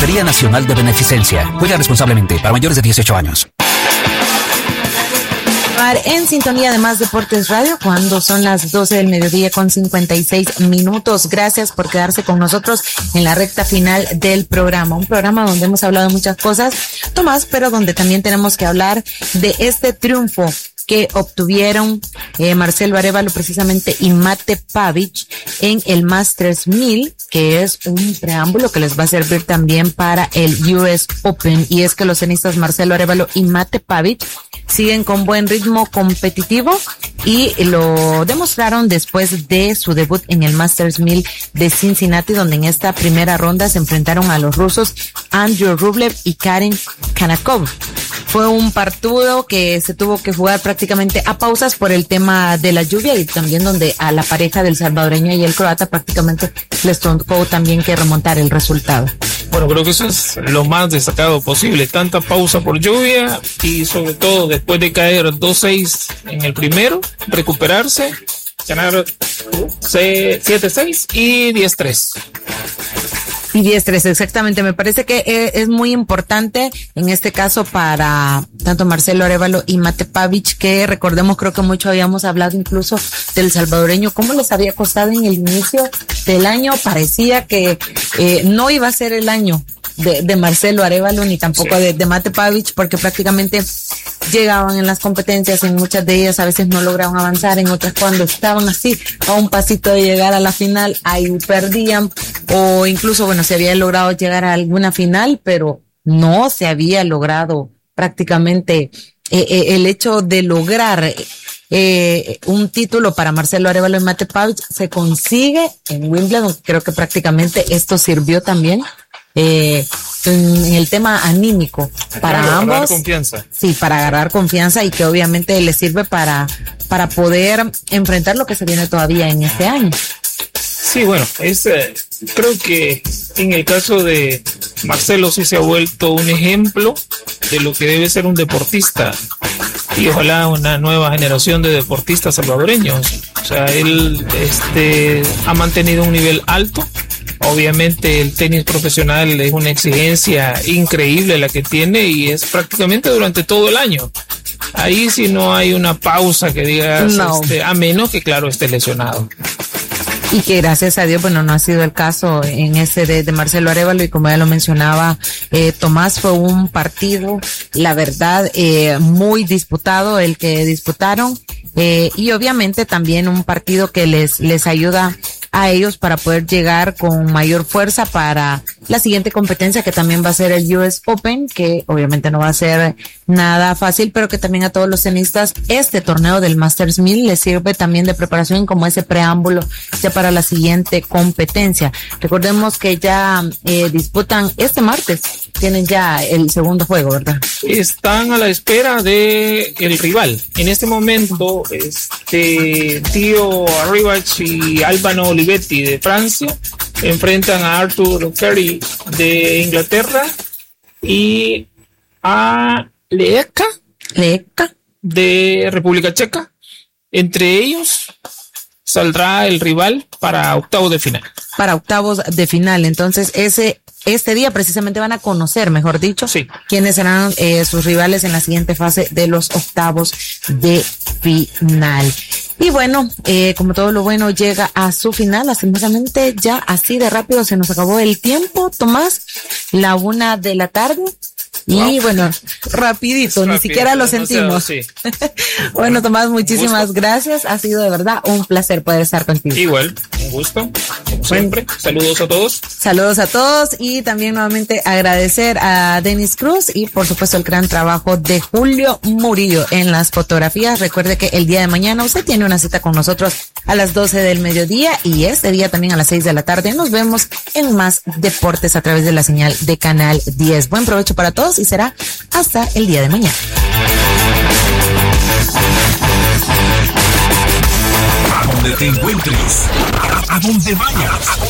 Consejería Nacional de Beneficencia. Juega responsablemente para mayores de 18 años. En sintonía de Más Deportes Radio, cuando son las 12 del mediodía con 56 minutos. Gracias por quedarse con nosotros en la recta final del programa. Un programa donde hemos hablado de muchas cosas, Tomás, pero donde también tenemos que hablar de este triunfo que obtuvieron Marcelo Arévalo precisamente y Mate Pavic en el Masters 1000, que es un preámbulo que les va a servir también para el US Open. Y es que los tenistas Marcelo Arévalo y Mate Pavic siguen con buen ritmo competitivo y lo demostraron después de su debut en el Masters 1000 de Cincinnati, donde en esta primera ronda se enfrentaron a los rusos Andrew Rublev y Karen Khanakov. Fue un partido que se tuvo que jugar prácticamente a pausas por el tema de la lluvia y también donde a la pareja del salvadoreño y el croata prácticamente les tocó también que remontar el resultado. Bueno, creo que eso es lo más destacado posible, tanta pausa por lluvia y sobre todo después de caer 2-6 en el primero, recuperarse, ganar 7-6 y 10-3. Y 10-3, exactamente. Me parece que es muy importante en este caso para tanto Marcelo Arévalo y Mate Pavic, que recordemos, creo que mucho habíamos hablado incluso del salvadoreño, cómo les había costado en el inicio del año. Parecía que no iba a ser el año de Marcelo Arévalo ni tampoco de Mate Pavic, porque prácticamente llegaban en las competencias, en muchas de ellas a veces no lograban avanzar, en otras cuando estaban así a un pasito de llegar a la final, ahí perdían, o incluso, bueno, se había logrado llegar a alguna final, pero no se había logrado prácticamente el hecho de lograr un título para Marcelo Arévalo y Mate Pavic se consigue en Wimbledon. Creo que prácticamente esto sirvió también en el tema anímico para ambos. Agarrar confianza. Sí, para agarrar confianza y que obviamente les sirve para poder enfrentar lo que se viene todavía en este año. Sí, bueno, creo que en el caso de Marcelo sí se ha vuelto un ejemplo de lo que debe ser un deportista y ojalá una nueva generación de deportistas salvadoreños. O sea, él ha mantenido un nivel alto. Obviamente el tenis profesional es una exigencia increíble la que tiene y es prácticamente durante todo el año. Ahí sí no hay una pausa que digas, no. A menos que claro esté lesionado. Y que gracias a Dios, bueno, no ha sido el caso en ese de Marcelo Arévalo, y como ya lo mencionaba Tomás, fue un partido, la verdad, muy disputado el que disputaron, y obviamente también un partido que les ayuda a ellos para poder llegar con mayor fuerza para la siguiente competencia, que también va a ser el US Open, que obviamente no va a ser nada fácil, pero que también a todos los tenistas este torneo del Masters 1000 les sirve también de preparación como ese preámbulo ya para la siguiente competencia. Recordemos que ya disputan este martes, tienen ya el segundo juego, ¿verdad? Están a la espera de el rival. En este momento, Tío Arribach y Albano Olivetti de Francia enfrentan a Arthur Ferry de Inglaterra y a Leeka de República Checa. Entre ellos saldrá el rival para octavos de final. Para octavos de final. Entonces, este día precisamente van a conocer, mejor dicho, sí, quiénes serán sus rivales en la siguiente fase de los octavos de final. Y bueno, como todo lo bueno llega a su final, lastimosamente ya así de rápido se nos acabó el tiempo, Tomás, 1:00 p.m. Y bueno, rapidito, ni siquiera lo sentimos. Sí. Bueno, Tomás, muchísimas gracias. Ha sido de verdad un placer poder estar contigo. Igual, un gusto, como siempre. Saludos a todos. Saludos a todos y también nuevamente agradecer a Denis Cruz y por supuesto el gran trabajo de Julio Murillo en las fotografías. Recuerde que el día de mañana usted tiene una cita con nosotros a las 12 del mediodía y este día también a las 6 de la tarde. Nos vemos en Más Deportes a través de la señal de Canal 10. Buen provecho para todos y será hasta el día de mañana. A donde te encuentres, a donde vayas.